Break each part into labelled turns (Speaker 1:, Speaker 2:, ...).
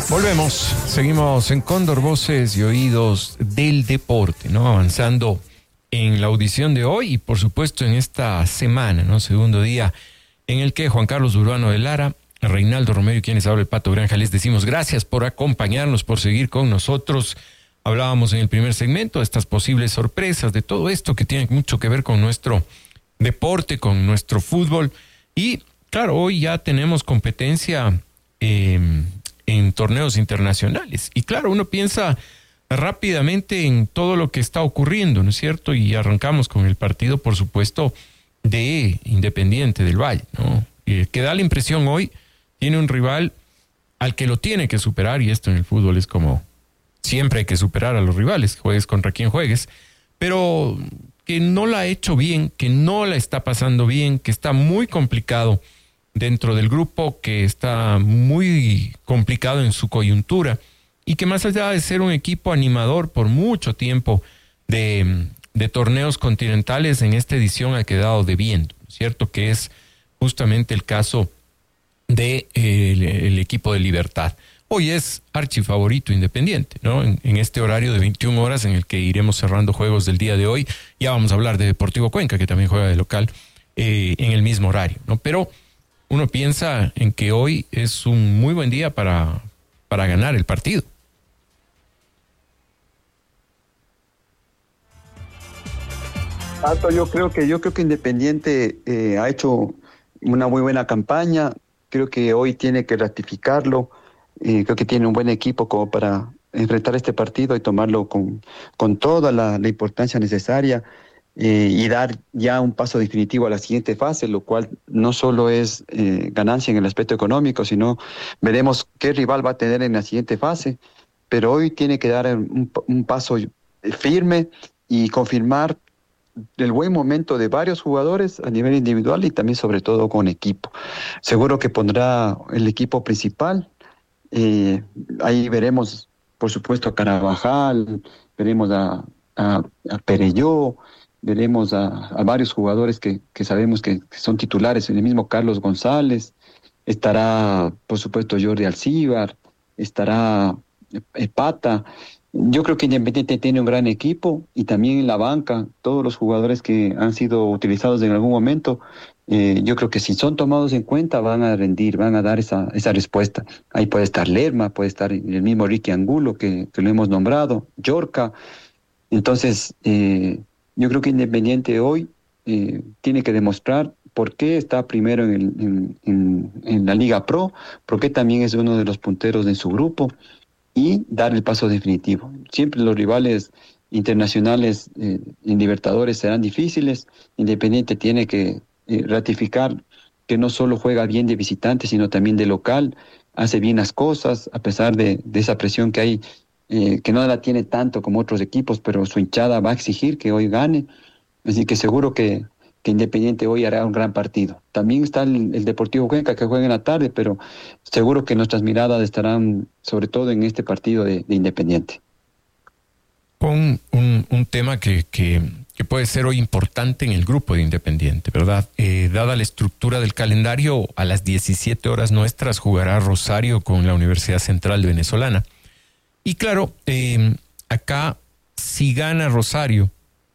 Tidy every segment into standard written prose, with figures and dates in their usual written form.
Speaker 1: Volvemos, seguimos en Cóndor, Voces y Oídos del Deporte, ¿no? Avanzando en la audición de hoy y por supuesto en esta semana, ¿no? Segundo día en el que Juan Carlos Urbano de Lara, Reinaldo Romero y quienes habla el Pato Granja, les decimos gracias por acompañarnos, por seguir con nosotros. Hablábamos en el primer segmento de estas posibles sorpresas, de todo esto que tiene mucho que ver con nuestro deporte, con nuestro fútbol. Y claro, hoy ya tenemos competencia en torneos internacionales. Y claro, uno piensa rápidamente en todo lo que está ocurriendo, ¿no es cierto? Y arrancamos con el partido, por supuesto, de Independiente del Valle, ¿no? Que da la impresión hoy, tiene un rival al que lo tiene que superar, y esto en el fútbol es como siempre hay que superar a los rivales, juegues contra quien juegues, pero que no la ha hecho bien, que no la está pasando bien, que está muy complicado dentro del grupo, que está muy complicado en su coyuntura y que más allá de ser un equipo animador por mucho tiempo de torneos continentales, en esta edición ha quedado debiendo, ¿cierto? Que es justamente el caso de el equipo de Libertad. Hoy es archifavorito Independiente, ¿no? En este horario de 21 horas en el que iremos cerrando juegos del día de hoy. Ya vamos a hablar de Deportivo Cuenca, que también juega de local en el mismo horario, ¿no? Pero uno piensa en que hoy es un muy buen día para ganar el partido.
Speaker 2: Yo creo que Independiente ha hecho una muy buena campaña. Creo que hoy tiene que ratificarlo. Creo que tiene un buen equipo como para enfrentar este partido y tomarlo con toda la importancia necesaria. Y dar ya un paso definitivo a la siguiente fase, lo cual no solo es ganancia en el aspecto económico, sino veremos qué rival va a tener en la siguiente fase, pero hoy tiene que dar un paso firme y confirmar el buen momento de varios jugadores a nivel individual y también sobre todo con equipo. Seguro que pondrá el equipo principal, ahí veremos por supuesto a Carabajal, veremos a Perelló, veremos a varios jugadores que sabemos que son titulares, el mismo Carlos González, estará por supuesto Jordi Alcíbar, estará Pata. Yo creo que Independiente tiene un gran equipo y también en la banca, todos los jugadores que han sido utilizados en algún momento, yo creo que si son tomados en cuenta van a rendir, van a dar esa respuesta. Ahí puede estar Lerma, puede estar el mismo Ricky Angulo que lo hemos nombrado, Yorca. Entonces, yo creo que Independiente hoy tiene que demostrar por qué está primero en la Liga Pro, por qué también es uno de los punteros de su grupo y dar el paso definitivo. Siempre los rivales internacionales en Libertadores serán difíciles. Independiente tiene que ratificar que no solo juega bien de visitante, sino también de local, hace bien las cosas, a pesar de esa presión que hay, que no la tiene tanto como otros equipos, pero su hinchada va a exigir que hoy gane, así que seguro que Independiente hoy hará un gran partido. También está el Deportivo Cuenca que juega en la tarde, pero seguro que nuestras miradas estarán sobre todo en este partido de Independiente.
Speaker 1: Con un tema que puede ser hoy importante en el grupo de Independiente, ¿verdad? Dada la estructura del calendario, a las 17 horas nuestras jugará Rosario con la Universidad Central Venezolana. Y claro, acá si gana Rosario,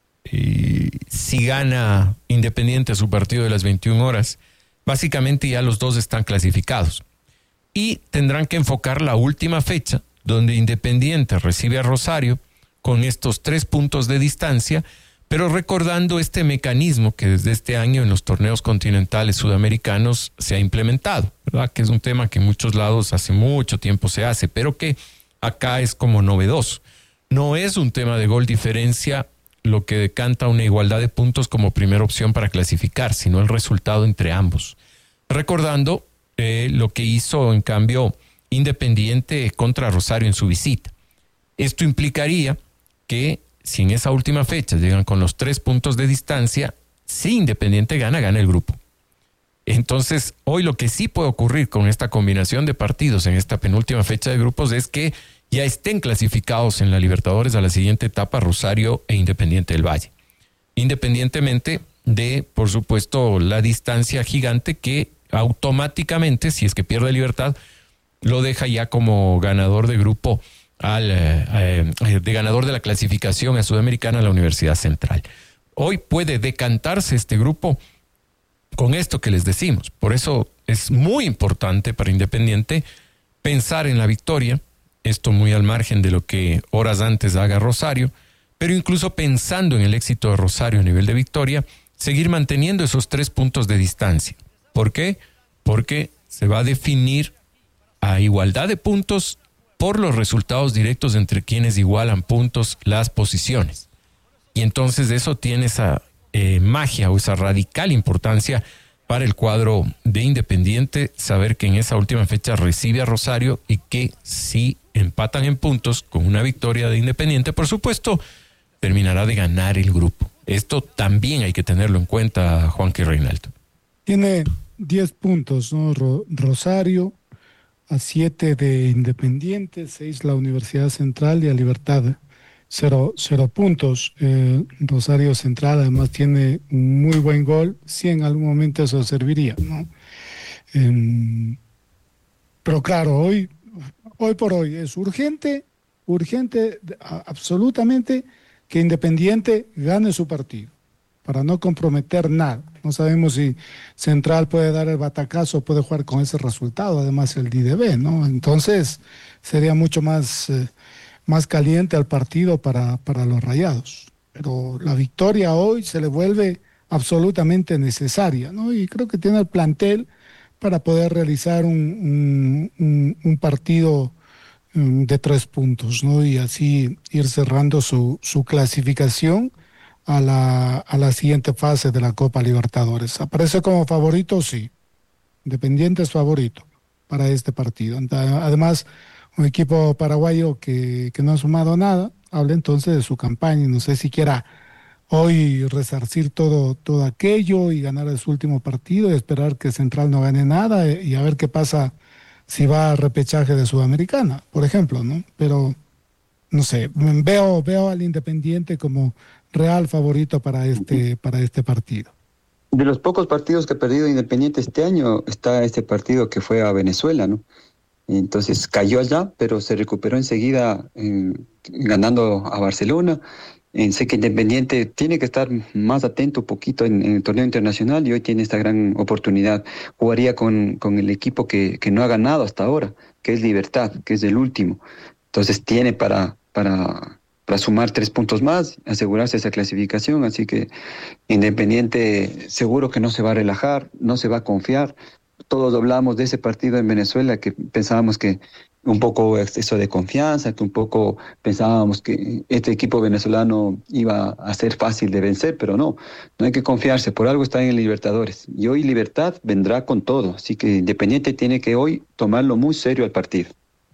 Speaker 1: si gana Independiente su partido de las 21 horas, básicamente ya los dos están clasificados. Y tendrán que enfocar la última fecha, donde Independiente recibe a Rosario con estos 3 puntos de distancia, pero recordando este mecanismo que desde este año en los torneos continentales sudamericanos se ha implementado, ¿verdad? Que es un tema que en muchos lados hace mucho tiempo se hace, pero que acá es como novedoso. No es un tema de gol diferencia lo que decanta una igualdad de puntos como primera opción para clasificar, sino el resultado entre ambos. Recordando lo que hizo en cambio Independiente contra Rosario en su visita. Esto implicaría que si en esa última fecha llegan con los 3 puntos de distancia, si Independiente gana el grupo. Entonces, hoy lo que sí puede ocurrir con esta combinación de partidos en esta penúltima fecha de grupos es que ya estén clasificados en la Libertadores a la siguiente etapa Rosario e Independiente del Valle. Independientemente de, por supuesto, la distancia gigante que automáticamente, si es que pierde Libertad, lo deja ya como ganador de grupo, de ganador de la clasificación a Sudamericana a la Universidad Central. Hoy puede decantarse este grupo con esto que les decimos. Por eso es muy importante para Independiente pensar en la victoria, esto muy al margen de lo que horas antes haga Rosario, pero incluso pensando en el éxito de Rosario a nivel de victoria, seguir manteniendo esos 3 puntos de distancia. ¿Por qué? Porque se va a definir a igualdad de puntos por los resultados directos entre quienes igualan puntos las posiciones. Y entonces eso tiene esa magia o esa radical importancia para el cuadro de Independiente, saber que en esa última fecha recibe a Rosario y que si empatan en puntos con una victoria de Independiente, por supuesto, terminará de ganar el grupo. Esto también hay que tenerlo en cuenta, Juanqui Reinaldo.
Speaker 3: Tiene 10 puntos, ¿no? Rosario, a 7 de Independiente, 6 la Universidad Central y a Libertad 0 puntos. Rosario Central además tiene un muy buen gol, si en algún momento eso serviría, ¿no? Pero claro, hoy por hoy es urgente absolutamente que Independiente gane su partido para no comprometer nada. No sabemos si Central puede dar el batacazo, puede jugar con ese resultado, además el DDB, ¿no? Entonces sería mucho más caliente al partido para los Rayados. Pero la victoria hoy se le vuelve absolutamente necesaria, ¿no? Y creo que tiene el plantel para poder realizar un partido de 3 puntos, ¿no? Y así ir cerrando su clasificación a la siguiente fase de la Copa Libertadores. ¿Aparece como favorito? Sí. Independiente es favorito para este partido. Además, un equipo paraguayo que no ha sumado nada, habla entonces de su campaña. No sé si quiera hoy resarcir todo aquello y ganar su último partido y esperar que Central no gane nada y a ver qué pasa si va a repechaje de Sudamericana, por ejemplo, ¿no? Pero, no sé, veo al Independiente como real favorito para este partido.
Speaker 2: De los pocos partidos que ha perdido Independiente este año está este partido que fue a Venezuela, ¿no? Entonces cayó allá, pero se recuperó enseguida ganando a Barcelona. Sé que Independiente tiene que estar más atento un poquito en el torneo internacional y hoy tiene esta gran oportunidad. Jugaría con el equipo que no ha ganado hasta ahora, que es Libertad, que es el último. Entonces tiene para sumar 3 puntos más, asegurarse esa clasificación. Así que Independiente seguro que no se va a relajar, no se va a confiar. Todos hablamos de ese partido en Venezuela que pensábamos que un poco exceso de confianza, que un poco pensábamos que este equipo venezolano iba a ser fácil de vencer, pero no hay que confiarse, por algo está en el Libertadores. Y hoy Libertad vendrá con todo, así que Independiente tiene que hoy tomarlo muy serio al partido.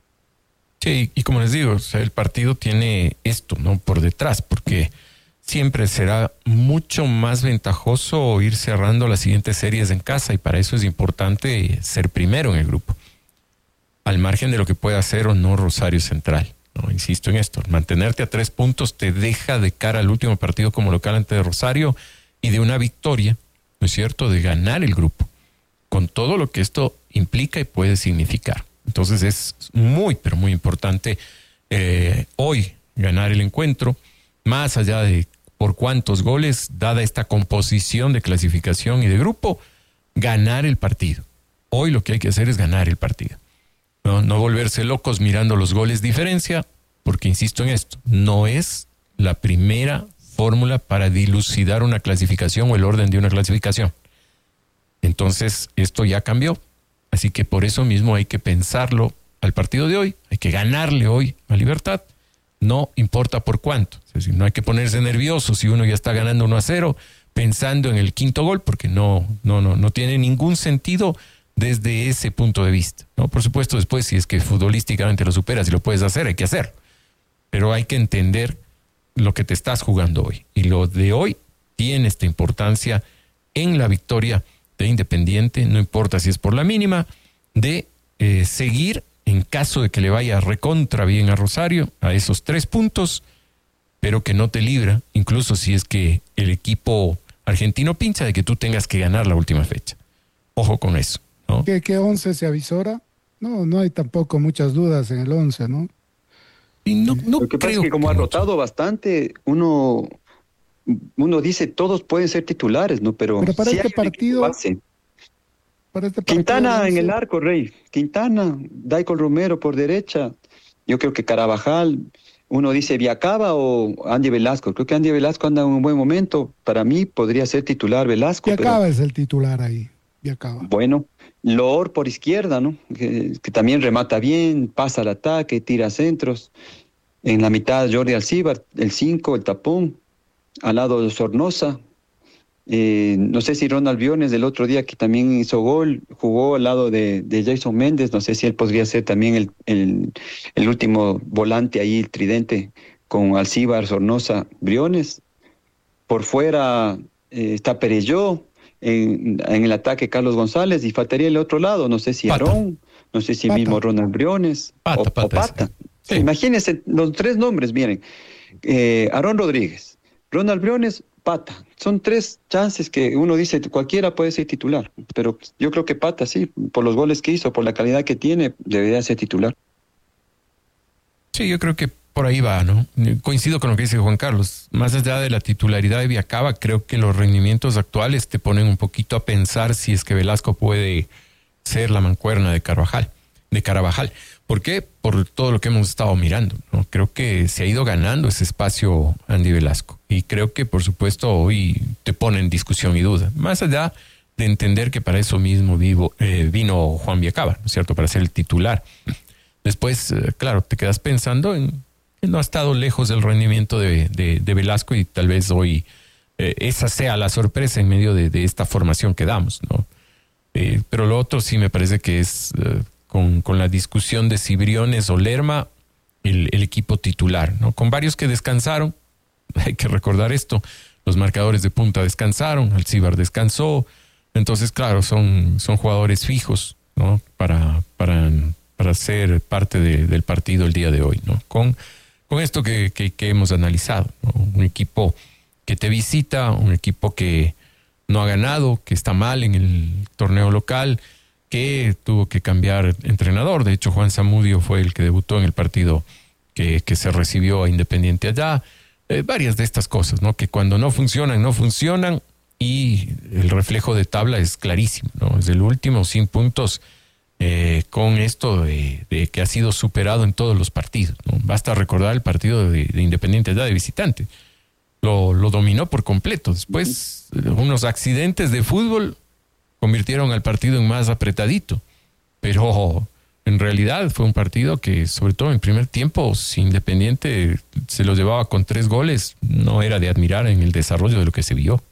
Speaker 1: Sí, y como les digo, o sea, el partido tiene esto, ¿no? Por detrás, porque siempre será mucho más ventajoso ir cerrando las siguientes series en casa y para eso es importante ser primero en el grupo. Al margen de lo que pueda hacer o no Rosario Central, ¿no? Insisto en esto, mantenerte a 3 puntos te deja de cara al último partido como local ante Rosario y de una victoria, ¿no es cierto?, de ganar el grupo, con todo lo que esto implica y puede significar. Entonces es muy, pero muy importante hoy ganar el encuentro, más allá de por cuántos goles, dada esta composición de clasificación y de grupo, ganar el partido. Hoy lo que hay que hacer es ganar el partido. No volverse locos mirando los goles diferencia, porque insisto en esto, no es la primera fórmula para dilucidar una clasificación o el orden de una clasificación. Entonces, esto ya cambió. Así que por eso mismo hay que pensarlo al partido de hoy, hay que ganarle hoy a Libertad, no importa por cuánto. Es decir, no hay que ponerse nervioso si uno ya está ganando 1-0, pensando en el quinto gol, porque no tiene ningún sentido desde ese punto de vista, ¿no? Por supuesto, después, si es que futbolísticamente lo superas y lo puedes hacer, hay que hacerlo. Pero hay que entender lo que te estás jugando hoy. Y lo de hoy tiene esta importancia en la victoria de Independiente, no importa si es por la mínima, de seguir en caso de que le vaya recontra bien a Rosario, a esos 3 puntos, pero que no te libra, incluso si es que el equipo argentino pincha, de que tú tengas que ganar la última fecha. Ojo con eso, ¿no?
Speaker 3: ¿Qué 11 se avisora No, no hay tampoco muchas dudas en el 11, ¿no?
Speaker 1: Y no
Speaker 2: Lo que pasa es
Speaker 1: creo
Speaker 2: que como ha
Speaker 1: mucho.
Speaker 2: rotado bastante, uno dice todos pueden ser titulares, ¿no? Pero
Speaker 3: Pero
Speaker 2: si hay un equipo base.
Speaker 3: para este partido el
Speaker 2: Quintana en el
Speaker 3: 11,
Speaker 2: arco, Rey. Quintana, Daicol Romero por derecha. Yo creo que Carabajal, uno dice Viacaba o Andy Velasco. Creo que Andy Velasco anda en un buen momento. Para mí podría ser titular
Speaker 3: y
Speaker 2: Velasco, pero
Speaker 3: acaba es el titular ahí, y acaba.
Speaker 2: bueno. Loor por izquierda, ¿no? Que también remata bien, pasa al ataque, tira centros. En la mitad Jordi Alcibar, el 5, el tapón. Al lado de Sornosa. No sé si Ronald Briones del otro día que también hizo gol, jugó al lado de Jason Méndez, no sé si él podría ser también el último volante ahí, el tridente, con Alcíbar, Sornosa, Briones. Por fuera está Perelló, en el ataque Carlos González, y faltaría el otro lado, no sé si
Speaker 1: Pata.
Speaker 2: Aarón, no sé si mismo
Speaker 3: Pata.
Speaker 2: Ronald Briones o
Speaker 1: Pata.
Speaker 2: Pata.
Speaker 1: Sí.
Speaker 2: Imagínense, los tres nombres vienen. Aarón Rodríguez, Ronald Briones, Pata. Son tres chances que uno dice, cualquiera puede ser titular, pero yo creo que Pata sí, por los goles que hizo, por la calidad que tiene, debería ser titular.
Speaker 1: Sí, yo creo que por ahí va, ¿no? Coincido con lo que dice Juan Carlos. Más allá de la titularidad de Viacaba, creo que los rendimientos actuales te ponen un poquito a pensar si es que Velasco puede ser la mancuerna de Carabajal. ¿Por qué? Por todo lo que hemos estado mirando, ¿no? Creo que se ha ido ganando ese espacio Andy Velasco. Y creo que, por supuesto, hoy te pone en discusión y duda. Más allá de entender que para eso mismo vino Juan Viacaba, ¿no es cierto? Para ser el titular. Después, claro, te quedas pensando en que no ha estado lejos del rendimiento de Velasco y tal vez hoy esa sea la sorpresa en medio de esta formación que damos, ¿no? Pero lo otro sí me parece que es con la discusión de si Briones o Lerma, el equipo titular, ¿no? Con varios que descansaron, hay que recordar esto, los marcadores de punta descansaron, Alcíbar descansó, entonces claro, son jugadores fijos, ¿no? Para ser parte del partido el día de hoy, ¿no? Con esto que hemos analizado, ¿no? Un equipo que te visita, un equipo que no ha ganado, que está mal en el torneo local, que tuvo que cambiar entrenador. De hecho, Juan Zamudio fue el que debutó en el partido que se recibió a Independiente allá. Varias de estas cosas, ¿no? Que cuando no funcionan, no funcionan, y el reflejo de tabla es clarísimo, ¿no? Es el último sin puntos, con esto de que ha sido superado en todos los partidos, ¿no? Basta recordar el partido de Independiente allá de visitante. Lo dominó por completo. Después, unos accidentes de fútbol convirtieron al partido en más apretadito. Pero en realidad fue un partido que, sobre todo en el primer tiempo, si Independiente se lo llevaba con 3 goles, no era de admirar en el desarrollo de lo que se vio.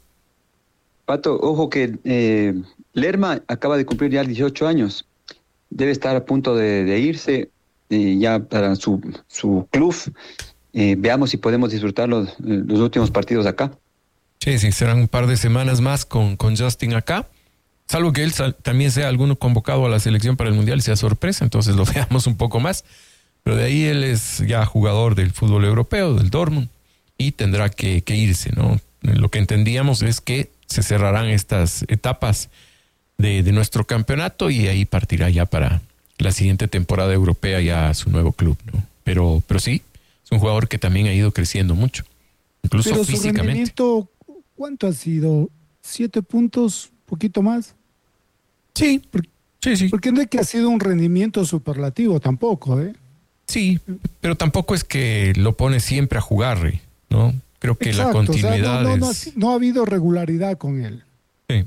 Speaker 2: Pato, ojo que Lerma acaba de cumplir ya 18 años. Debe estar a punto de irse ya para su club. Veamos si podemos disfrutar los últimos partidos acá.
Speaker 1: Sí, serán un par de semanas más con Justin acá. Salvo que él también sea alguno convocado a la selección para el Mundial y sea sorpresa, entonces lo veamos un poco más. Pero de ahí él es ya jugador del fútbol europeo, del Dortmund, y tendrá que irse, ¿no? Lo que entendíamos es que se cerrarán estas etapas de nuestro campeonato y ahí partirá ya para la siguiente temporada europea ya a su nuevo club, ¿no? Pero sí, es un jugador que también ha ido creciendo mucho, incluso
Speaker 3: pero
Speaker 1: físicamente.
Speaker 3: su rendimiento, ¿cuánto ha sido? ¿7 puntos? ¿Poquito más?
Speaker 1: Sí, sí.
Speaker 3: Porque no es que ha sido un rendimiento superlativo tampoco, ¿eh?
Speaker 1: Sí, pero tampoco es que lo pone siempre a jugar, Rey, ¿no? Creo que la
Speaker 3: Exacto,
Speaker 1: continuidad
Speaker 3: o sea,
Speaker 1: es...
Speaker 3: no ha habido regularidad con él.
Speaker 1: Sí.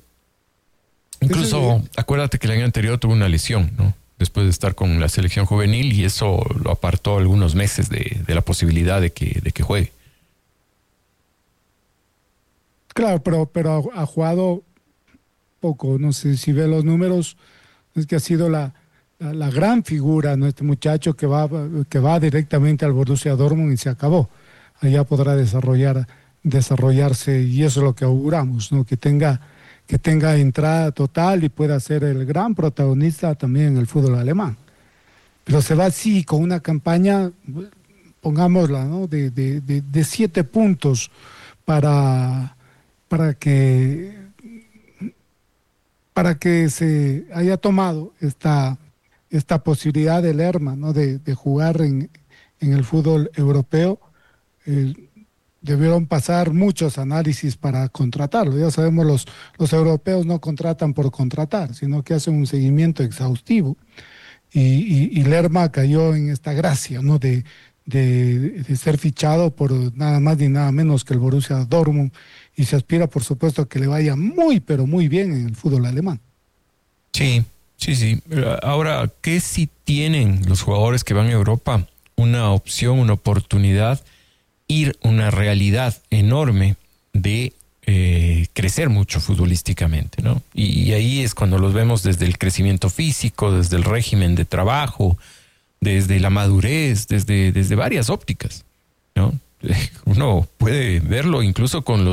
Speaker 1: Incluso, acuérdate que el año anterior tuvo una lesión, ¿no? Después de estar con la selección juvenil, y eso lo apartó algunos meses de la posibilidad de que juegue.
Speaker 3: Claro, pero ha jugado poco. No sé si ve los números, es que ha sido la gran figura, ¿no? Este muchacho que va directamente al Borussia Dortmund y se acabó. Allá podrá desarrollarse, y eso es lo que auguramos, ¿no? Que tenga entrada total y pueda ser el gran protagonista también en el fútbol alemán. Pero se va así, con una campaña, pongámosla, ¿no? De 7 puntos para que se haya tomado esta esta posibilidad del Lerma, ¿no? De jugar en el fútbol europeo. Debieron pasar muchos análisis para contratarlo. Ya sabemos, los europeos no contratan por contratar, sino que hacen un seguimiento exhaustivo. Y Lerma cayó en esta gracia, ¿no? De ser fichado por nada más ni nada menos que el Borussia Dortmund, y se aspira, por supuesto, a que le vaya muy, pero muy bien en el fútbol alemán.
Speaker 1: Sí. Ahora, ¿qué si tienen los jugadores que van a Europa? Una opción, una oportunidad, ir una realidad enorme de crecer mucho futbolísticamente, ¿no? Y ahí es cuando los vemos desde el crecimiento físico, desde el régimen de trabajo, desde la madurez, desde varias ópticas, ¿no? Uno puede verlo incluso con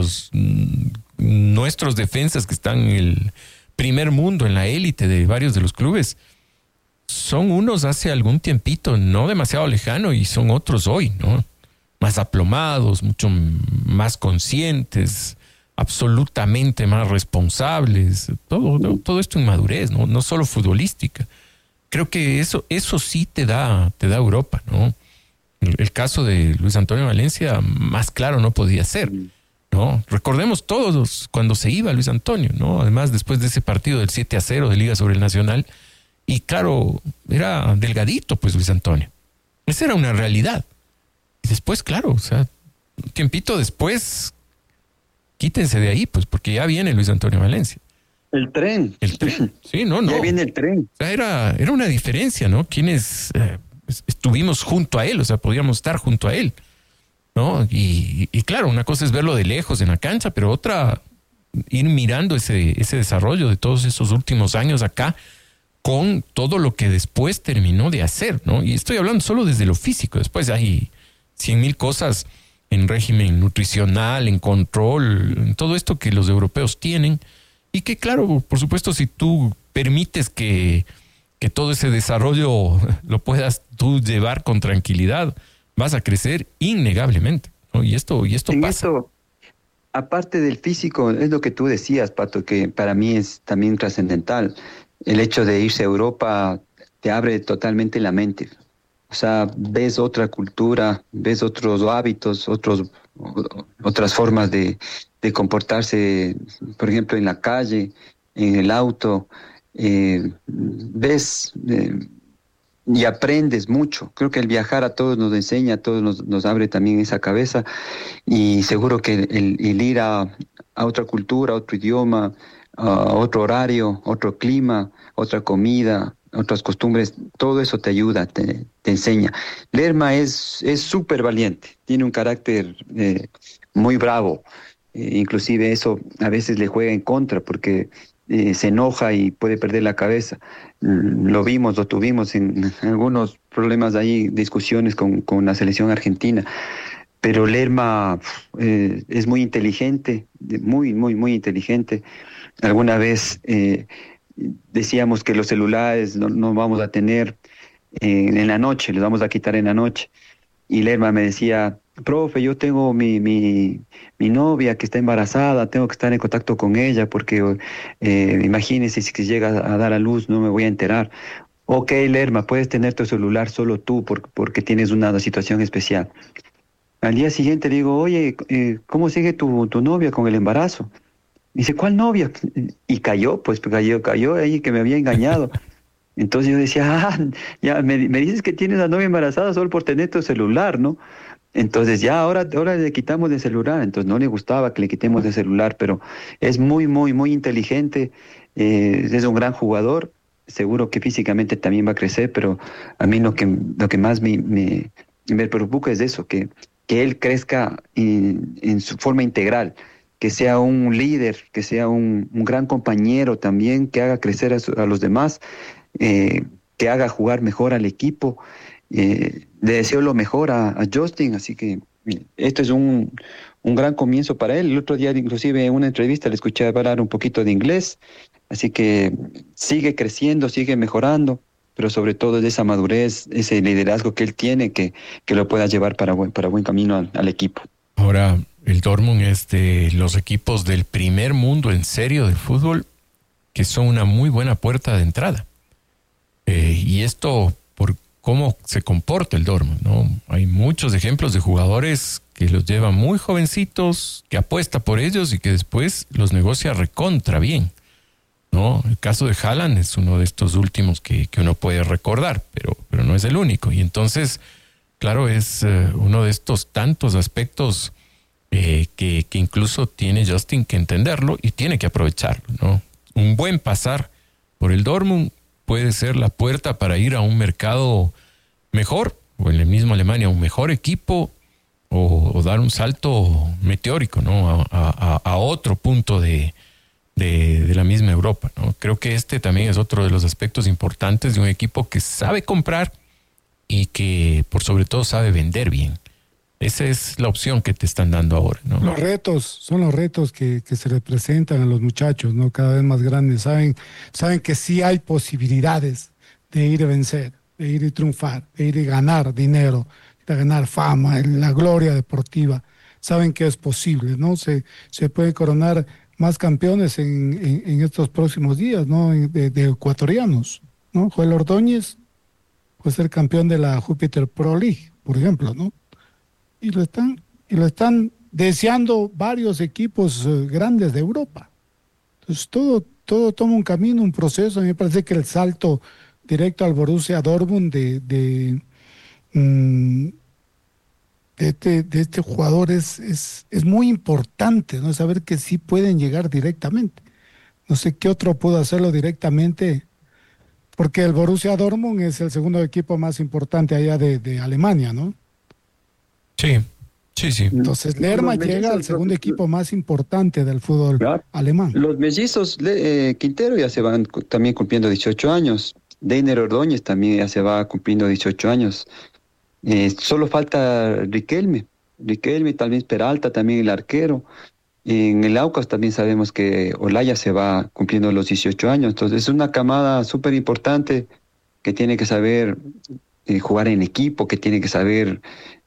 Speaker 1: nuestros defensas que están en el primer mundo, en la élite de varios de los clubes. Son unos hace algún tiempito, no demasiado lejano, y son otros hoy, ¿no? Más aplomados, mucho más conscientes, absolutamente más responsables. Todo esto en madurez, ¿no? No solo futbolística. Creo que eso sí te da Europa, ¿no? El caso de Luis Antonio Valencia, más claro no podía ser, ¿no? Recordemos todos cuando se iba Luis Antonio, ¿no? Además, después de ese partido del 7-0 de Liga sobre el Nacional, y claro, era delgadito, pues, Luis Antonio. Esa era una realidad. Y después, claro, o sea, un tiempito después, quítense de ahí, pues, porque ya viene Luis Antonio Valencia.
Speaker 2: El tren.
Speaker 1: Sí, no.
Speaker 2: Ya viene el tren.
Speaker 1: O sea, era una diferencia, ¿no? Quienes estuvimos junto a él, o sea, podíamos estar junto a él, ¿no? Y claro, una cosa es verlo de lejos en la cancha, pero otra, ir mirando ese desarrollo de todos esos últimos años acá, con todo lo que después terminó de hacer, ¿no? Y estoy hablando solo desde lo físico. Después hay 100,000 cosas en régimen nutricional, en control, en todo esto que los europeos tienen, y que claro, por supuesto, si tú permites que todo ese desarrollo lo puedas tú llevar con tranquilidad, vas a crecer innegablemente, ¿no? Y esto pasa.
Speaker 2: Esto, aparte del físico, es lo que tú decías, Pato, que para mí es también trascendental. El hecho de irse a Europa te abre totalmente la mente. O sea, ves otra cultura, ves otros hábitos, otras formas de comportarse, por ejemplo, en la calle, en el auto. Ves y aprendes mucho. Creo que el viajar a todos nos enseña, a todos nos abre también esa cabeza, y seguro que el ir a otra cultura, a otro idioma, a otro horario, otro clima, otra comida, otras costumbres, todo eso te ayuda, te enseña. Lerma es súper valiente, tiene un carácter muy bravo, inclusive eso a veces le juega en contra porque se enoja y puede perder la cabeza. Lo tuvimos en algunos problemas ahí, discusiones con la selección argentina. Pero Lerma es muy inteligente, muy, muy, muy inteligente. Alguna vez decíamos que los celulares no vamos a tener en la noche, los vamos a quitar en la noche. Y Lerma me decía, profe, yo tengo mi novia que está embarazada, tengo que estar en contacto con ella porque imagínese si llega a dar a luz, no me voy a enterar. Ok, Lerma, puedes tener tu celular solo tú porque tienes una situación especial. Al día siguiente le digo, oye, ¿cómo sigue tu novia con el embarazo? Dice, ¿cuál novia? Y cayó ahí que me había engañado. Entonces yo decía, ya me dices que tienes la novia embarazada solo por tener tu celular, ¿no? Entonces ya ahora le quitamos el celular. Entonces no le gustaba que le quitemos el celular, pero es muy, muy, muy inteligente, es un gran jugador. Seguro que físicamente también va a crecer, pero a mí lo que más me preocupa es eso, que él crezca en su forma integral, que sea un líder, que sea un gran compañero también, que haga crecer a los demás, que haga jugar mejor al equipo. Le deseo lo mejor a Justin, así que esto es un gran comienzo para él. El otro día, inclusive, en una entrevista le escuché hablar un poquito de inglés, así que sigue creciendo, sigue mejorando, pero sobre todo de esa madurez, ese liderazgo que él tiene, que lo pueda llevar para buen camino al equipo.
Speaker 1: Ahora, el Dortmund es de los equipos del primer mundo en serio del fútbol que son una muy buena puerta de entrada. Y esto por cómo se comporta el Dortmund, ¿no? Hay muchos ejemplos de jugadores que los llevan muy jovencitos, que apuesta por ellos y que después los negocia recontra bien, ¿no? El caso de Haaland es uno de estos últimos que uno puede recordar, pero no es el único. Y entonces, claro, es uno de estos tantos aspectos que incluso tiene Justin que entenderlo y tiene que aprovecharlo, ¿no? Un buen pasar por el Dortmund puede ser la puerta para ir a un mercado mejor, o en el mismo Alemania, un mejor equipo, o dar un salto meteórico, ¿no? A otro punto de la misma Europa, ¿no? Creo que este también es otro de los aspectos importantes de un equipo que sabe comprar y que por sobre todo sabe vender bien. Esa es la opción que te están dando ahora, ¿no?
Speaker 3: Los retos, son los retos que se les presentan a los muchachos, ¿no? Cada vez más grandes. Saben que sí hay posibilidades de ir a vencer, de ir y triunfar, de ir y ganar dinero, de ganar fama, la gloria deportiva. Saben que es posible, ¿no? Se puede coronar más campeones en estos próximos días, ¿no? De ecuatorianos, ¿no? Joel Ordóñez puede ser campeón de la Júpiter Pro League, por ejemplo, ¿no? Y lo están deseando varios equipos grandes de Europa. Entonces todo toma un camino, un proceso. A mí me parece que el salto directo al Borussia Dortmund de este jugador es muy importante, ¿no? Saber que sí pueden llegar directamente. No sé qué otro pudo hacerlo directamente, porque el Borussia Dortmund es el segundo equipo más importante allá de Alemania, ¿no?
Speaker 1: Sí.
Speaker 3: Entonces Lerma llega al segundo equipo más importante del fútbol alemán.
Speaker 2: Los mellizos, Quintero ya se van también cumpliendo 18 años. Deiner Ordóñez también ya se va cumpliendo 18 años. Solo falta Riquelme, tal vez Peralta, también el arquero. En el Aucas también sabemos que Olaya se va cumpliendo los 18 años. Entonces es una camada súper importante que tiene que saber jugar en equipo, que tiene que saber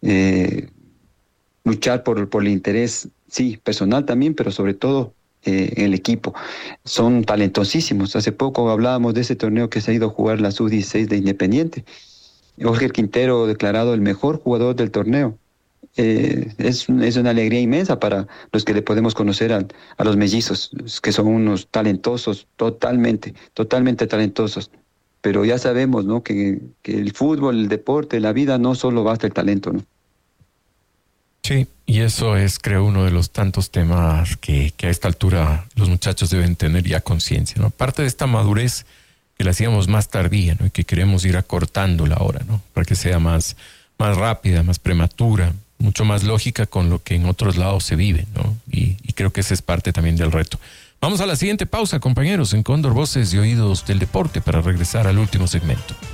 Speaker 2: luchar por el interés, sí, personal también, pero sobre todo el equipo. Son talentosísimos. Hace poco hablábamos de ese torneo que se ha ido a jugar la Sub-16 de Independiente. Jorge Quintero declarado el mejor jugador del torneo. Es una alegría inmensa para los que le podemos conocer a los mellizos, que son unos talentosos, totalmente talentosos. Pero ya sabemos, ¿no? que el fútbol, el deporte, la vida, no solo basta el talento, ¿no?
Speaker 1: Sí, y eso es, creo, uno de los tantos temas que a esta altura los muchachos deben tener ya conciencia, ¿no? Parte de esta madurez que la hacíamos más tardía, ¿no? Y que queremos ir acortándola ahora, ¿no? Para que sea más rápida, más prematura, mucho más lógica con lo que en otros lados se vive, ¿no? Y creo que ese es parte también del reto. Vamos a la siguiente pausa, compañeros, en Cóndor Voces y Oídos del Deporte para regresar al último segmento.